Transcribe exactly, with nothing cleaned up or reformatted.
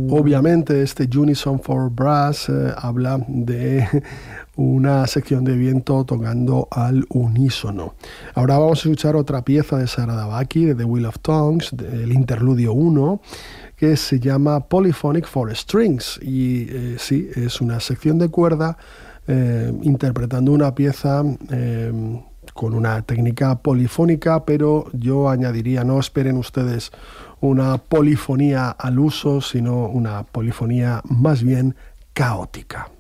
Obviamente este Unison for Brass eh, habla de una sección de viento tocando al unísono. Ahora vamos a escuchar otra pieza de Sarada Baki, de The Wheel of Tongues, del Interludio uno, que se llama Polyphonic for Strings, y eh, sí, es una sección de cuerda eh, interpretando una pieza eh, con una técnica polifónica, pero yo añadiría, no esperen ustedes una polifonía al uso, sino una polifonía más bien caótica.